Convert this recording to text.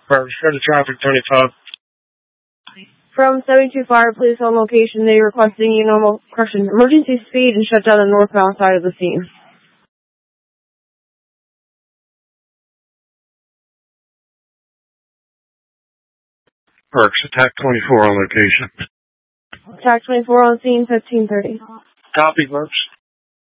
Purpose for the traffic 25. From 72 Fire Police on location, they requesting emergency speed and shut down the northbound side of the scene. Perks, attack 24 on location. Attack 24 on scene, 1530. Copy, Perks.